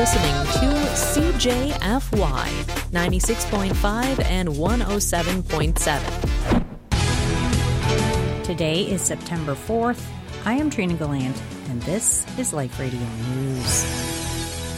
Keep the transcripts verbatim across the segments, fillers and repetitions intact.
listening to C J F Y ninety-six point five and one oh seven point seven. Today is September fourth. I am Trina Gallant, and this is Life Radio News.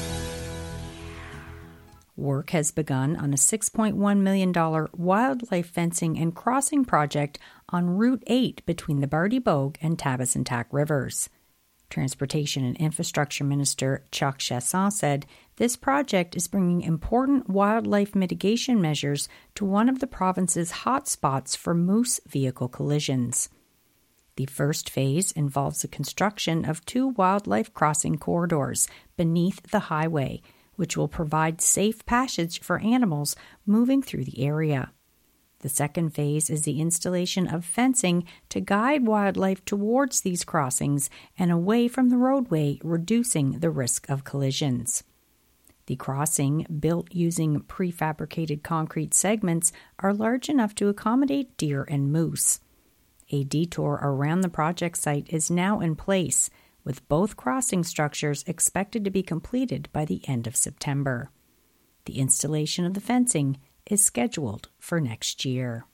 Work has begun on a six point one million dollars wildlife fencing and crossing project on Route eight between the Barty Bogue and Tabasantac rivers. Transportation and Infrastructure Minister Chuck Chasson said this project is bringing important wildlife mitigation measures to one of the province's hotspots for moose vehicle collisions. The first phase involves the construction of two wildlife crossing corridors beneath the highway, which will provide safe passage for animals moving through the area. The second phase is the installation of fencing to guide wildlife towards these crossings and away from the roadway, reducing the risk of collisions. The crossing, built using prefabricated concrete segments, are large enough to accommodate deer and moose. A detour around the project site is now in place, with both crossing structures expected to be completed by the end of September. The installation of the fencing is scheduled for next year.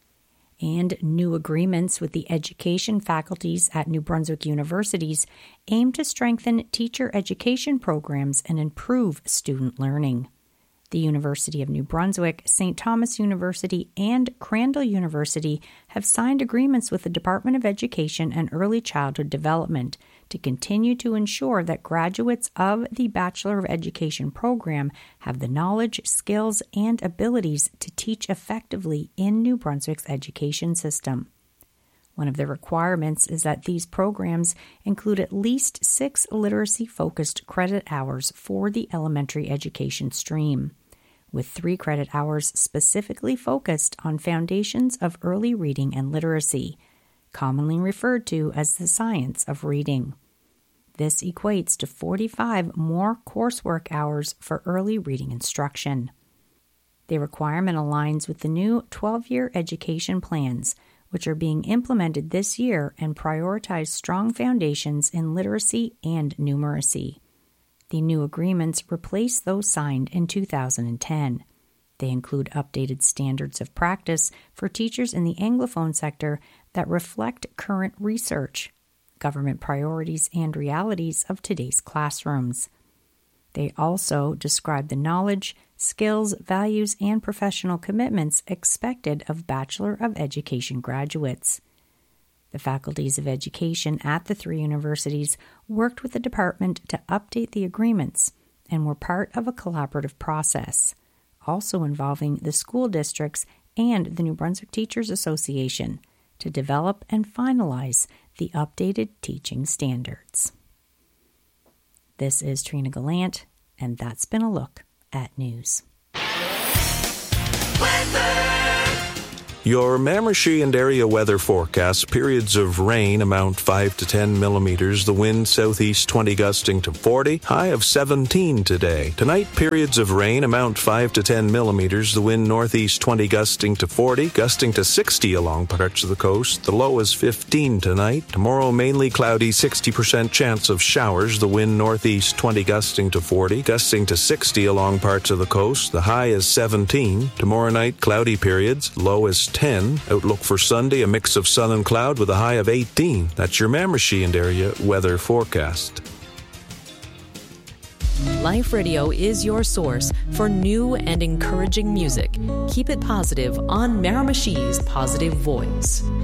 And new agreements with the education faculties at New Brunswick universities aim to strengthen teacher education programs and improve student learning. The University of New Brunswick, Saint Thomas University, and Crandall University have signed agreements with the Department of Education and Early Childhood Development to continue to ensure that graduates of the Bachelor of Education program have the knowledge, skills, and abilities to teach effectively in New Brunswick's education system. One of the requirements is that these programs include at least six literacy-focused credit hours for the elementary education stream, with three credit hours specifically focused on foundations of early reading and literacy, commonly referred to as the science of reading. This equates to forty-five more coursework hours for early reading instruction. The requirement aligns with the new twelve-year education plans, which are being implemented this year and prioritize strong foundations in literacy and numeracy. The new agreements replace those signed in two thousand ten. They include updated standards of practice for teachers in the Anglophone sector that reflect current research, government priorities, and realities of today's classrooms. They also describe the knowledge, skills, values, and professional commitments expected of Bachelor of Education graduates. The faculties of education at the three universities worked with the department to update the agreements and were part of a collaborative process, also involving the school districts and the New Brunswick Teachers Association, to develop and finalize the updated teaching standards. This is Trina Gallant, and that's been a look at news. Weather. Your Miramichi and area weather forecast: periods of rain, amount five to ten millimeters. The wind southeast twenty, gusting to forty. High of seventeen today. Tonight, periods of rain, amount five to ten millimeters. The wind northeast twenty, gusting to forty, gusting to sixty along parts of the coast. The low is fifteen tonight. Tomorrow, mainly cloudy, sixty percent chance of showers. The wind northeast twenty, gusting to forty, gusting to sixty along parts of the coast. The high is seventeen. Tomorrow night, cloudy periods. Low is ten. Outlook for Sunday, a mix of sun and cloud with a high of eighteen. That's your Miramichi and area weather forecast. Life Radio is your source for new and encouraging music. Keep it positive on Miramichi's Positive Voice.